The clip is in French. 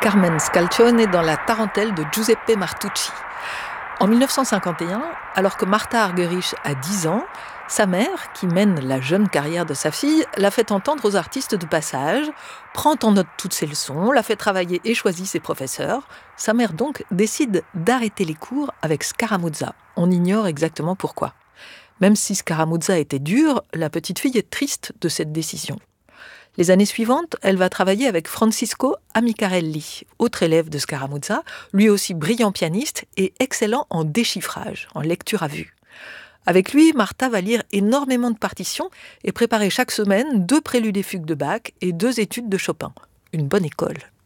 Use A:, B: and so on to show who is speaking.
A: Carmen Scalcione dans la Tarentelle de Giuseppe Martucci. En 1951, alors que Martha Argerich a 10 ans, sa mère, qui mène la jeune carrière de sa fille, la fait entendre aux artistes de passage, prend en note toutes ses leçons, la fait travailler et choisit ses professeurs. Sa mère donc décide d'arrêter les cours avec Scaramuzza. On ignore exactement pourquoi. Même si Scaramuzza était dur, la petite fille est triste de cette décision. Les années suivantes, elle va travailler avec Francisco Amicarelli, autre élève de Scaramuzza, lui aussi brillant pianiste et excellent en déchiffrage, en lecture à vue. Avec lui, Martha va lire énormément de partitions et préparer chaque semaine 2 préludes et fugues de Bach et 2 études de Chopin. Une bonne école.